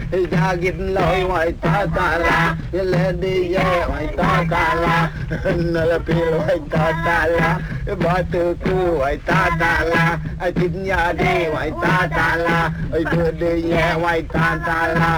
Jagin loy wai tatala, Lady wai tatala, Nalapil wai tatala, Batuku wai tatala, Atinya de wai tatala, Good wai tatala,